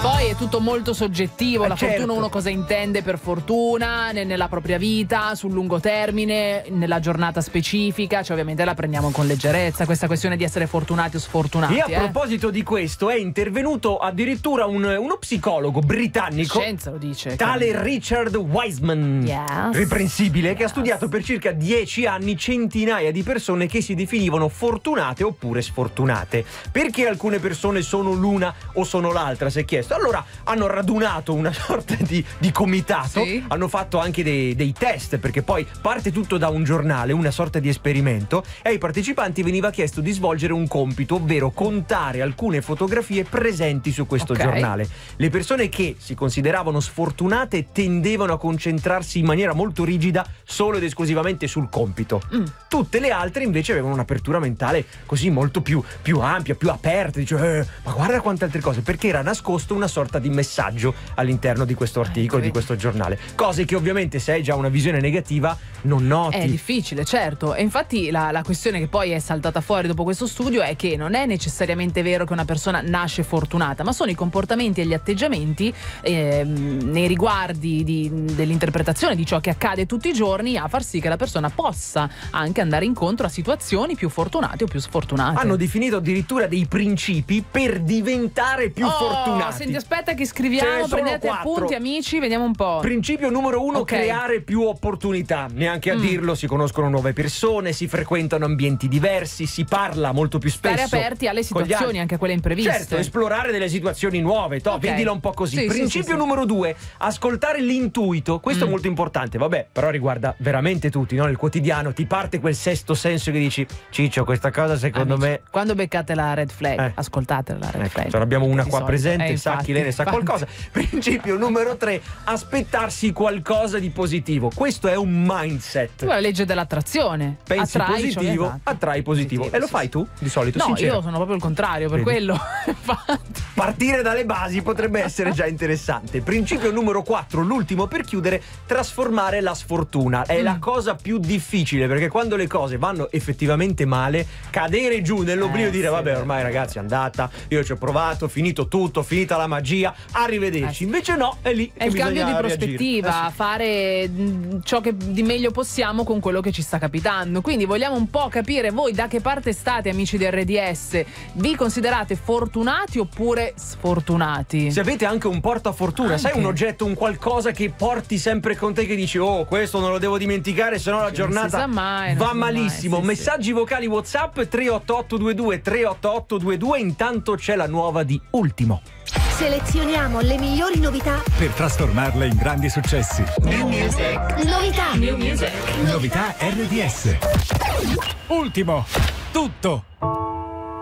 Poi è tutto molto soggettivo, la certo. fortuna uno cosa intende per fortuna nella propria vita, sul lungo termine, nella giornata specifica, cioè ovviamente la prendiamo con leggerezza questa questione di essere fortunati o sfortunati. E a proposito di questo è intervenuto addirittura uno psicologo britannico, Scienza lo dice, tale Richard Wiseman, Yes. reprensibile, che ha studiato per circa 10 anni centinaia di persone che si definivano fortunate oppure sfortunate. Perché alcune persone sono l'una o sono l'altra, si è chiesto. Allora hanno radunato una sorta di comitato, sì. Hanno fatto anche dei test, perché poi parte tutto da un giornale, una sorta di esperimento, e ai partecipanti veniva chiesto di svolgere un compito, ovvero contare alcune fotografie presenti su questo giornale. Le persone che si consideravano sfortunate tendevano a concentrarsi in maniera molto rigida solo ed esclusivamente sul compito. Tutte le altre invece avevano un'apertura mentale così molto più ampia, più aperta, dice ma guarda quante altre cose, perché era nascosto una sorta di messaggio all'interno di questo articolo, di questo giornale, cose che ovviamente se hai già una visione negativa non noti. È difficile, certo, e infatti la questione che poi è saltata fuori dopo questo studio è che non è necessariamente vero che una persona nasce fortunata, ma sono i comportamenti e gli atteggiamenti nei riguardi dell'interpretazione di ciò che accade tutti i giorni a far sì che la persona possa anche andare incontro a situazioni più fortunate o più sfortunate. Hanno definito addirittura dei principi per diventare più fortunati. Senti, aspetta che scriviamo, prendete 4. appunti amici, vediamo un po'. Principio numero 1, Ok. creare più opportunità. Neanche a dirlo, si conoscono nuove persone, si frequentano ambienti diversi, si parla molto più spesso. Stare aperti alle con gli situazioni, altri. anche quelle impreviste. Certo, esplorare delle situazioni nuove, vedila un po' così. Sì, Principio sì. numero 2, ascoltare l'intuito. Questo è molto importante, vabbè, però riguarda veramente tutti, no? Nel quotidiano ti parte quel sesto senso che dici Ciccio, questa cosa secondo Amici, me... quando beccate la red flag, ascoltate la red flag. Ce n'abbiamo una Di qua solito. presente, sa Infatti, chi lei ne sa infatti. qualcosa. Principio numero 3, aspettarsi qualcosa di positivo. Questo è un mindset. La legge dell'attrazione. Pensi Attrai, positivo, esatto. attrai positivo. E lo fai tu di solito? No, sincero? io sono proprio il contrario, per Vedi? quello. Infatti. Partire dalle basi potrebbe essere già interessante. Principio numero 4, l'ultimo per chiudere, trasformare la sfortuna. È la cosa più difficile, perché quando le cose vanno effettivamente male, cadere giù nell'oblio e dire vabbè, ormai ragazzi è andata, io ci ho provato, finito tutto, finita la magia, arrivederci. Invece no, è lì È il cambio di prospettiva, fare ciò che di meglio possiamo con quello che ci sta capitando. Quindi vogliamo un po' capire voi da che parte state, amici di RDS. Vi considerate fortunati oppure sfortunati? Se avete anche un portafortuna, sai, un oggetto, un qualcosa che porti sempre con te, che dici oh, questo non lo devo dimenticare, sennò la giornata va malissimo. Messaggi vocali WhatsApp 38822 38822. Intanto c'è la nuova di Ultimo. Selezioniamo le migliori novità per trasformarle in grandi successi. New Music. Novità. Novità RDS. Ultimo. Tutto